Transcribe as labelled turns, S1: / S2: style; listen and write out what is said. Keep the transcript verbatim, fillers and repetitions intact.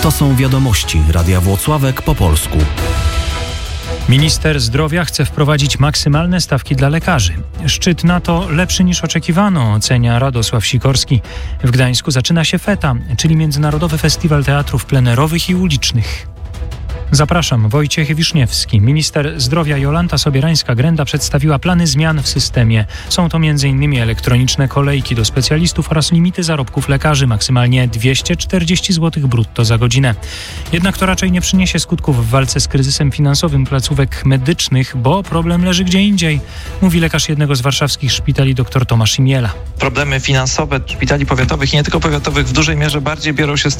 S1: To są wiadomości Radia Włocławek po polsku.
S2: Minister zdrowia chce wprowadzić maksymalne stawki dla lekarzy. Szczyt NATO lepszy niż oczekiwano, ocenia Radosław Sikorski. W Gdańsku zaczyna się FETA, czyli Międzynarodowy Festiwal Teatrów Plenerowych i Ulicznych. Zapraszam, Wojciech Wiszniewski. Minister zdrowia Jolanta Sobierańska-Grenda przedstawiła plany zmian w systemie. Są to między innymi elektroniczne kolejki do specjalistów oraz limity zarobków lekarzy, maksymalnie dwieście czterdzieści złotych brutto za godzinę. Jednak to raczej nie przyniesie skutków w walce z kryzysem finansowym placówek medycznych, bo problem leży gdzie indziej, mówi lekarz jednego z warszawskich szpitali dr Tomasz Imiela.
S3: Problemy finansowe szpitali powiatowych i nie tylko powiatowych w dużej mierze bardziej biorą się z